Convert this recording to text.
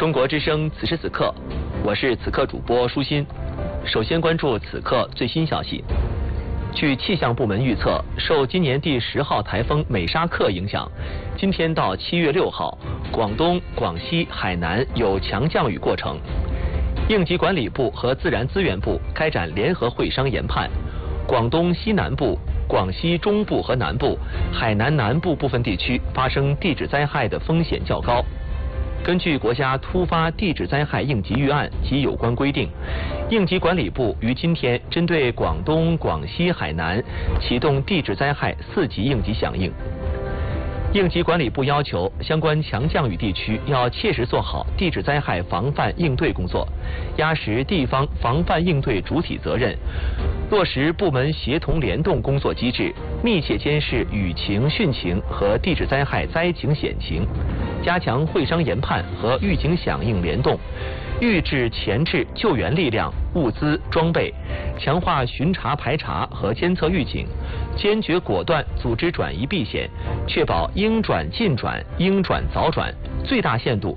中国之声此时此刻，我是此刻主播舒心。首先关注此刻最新消息。据气象部门预测，受今年第10号台风美沙克影响，今天到7月6号，广东、广西、海南有强降雨过程。应急管理部和自然资源部开展联合会商研判，广东西南部、广西中部和南部、海南南部部分地区发生地质灾害的风险较高。根据国家突发地质灾害应急预案及有关规定，应急管理部于今天针对广东、广西、海南启动地质灾害4级应急响应。应急管理部要求相关强降雨地区要切实做好地质灾害防范应对工作，压实地方防范应对主体责任，落实部门协同联动工作机制，密切监视雨情、汛情和地质灾害灾情险情，加强会商研判和预警响应联动，预制前置救援力量、物资、装备，强化巡查排查和监测预警，坚决果断组织转移避险，确保应转尽转、应转早转，最大限度